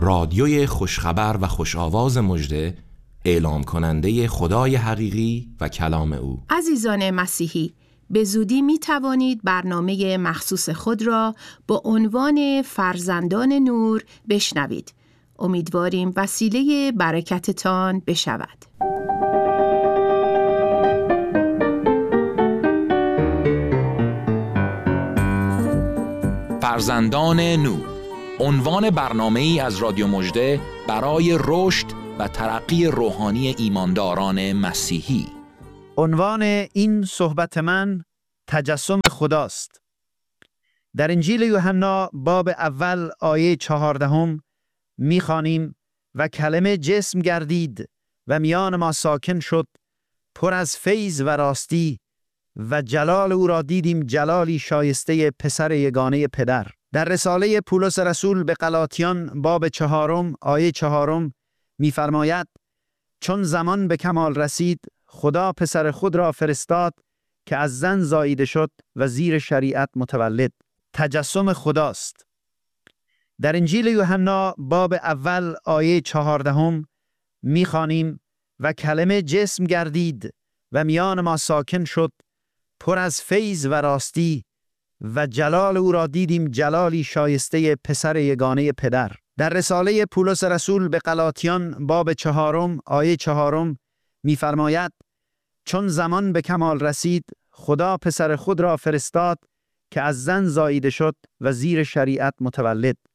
رادیوی خوشخبر و خوش‌آواز مژده، اعلام کننده خدای حقیقی و کلام او. عزیزان مسیحی، به زودی می توانید برنامه مخصوص خود را با عنوان فرزندان نور بشنوید. امیدواریم وسیله برکتتان بشود. فرزندان نور، عنوان برنامه‌ای از رادیو مژده برای رشد و ترقی روحانی ایمانداران مسیحی. عنوان این صحبت من تجسم خداست. در انجیل یوحنا باب اول آیه 14 می‌خوانیم و کلمه جسم گردید و میان ما ساکن شد، پر از فیض و راستی و جلال او را دیدیم، جلالی شایسته پسر یگانه پدر. در رساله پولس رسول به غلاطیان باب 4 آیه 4 می‌فرماید چون زمان به کمال رسید خدا پسر خود را فرستاد که از زن زاییده شد و زیر شریعت متولد. تجسم خداست. در انجیل یوحنا باب اول آیه 14 می‌خوانیم و کلمه جسم گردید و میان ما ساکن شد، پر از فیض و راستی و جلال او را دیدیم، جلالی شایسته پسر یگانه پدر. در رساله پولس رسول به غلاطیان باب 4 آیه 4 می‌فرماید چون زمان به کمال رسید خدا پسر خود را فرستاد که از زن زاییده شد و زیر شریعت متولد.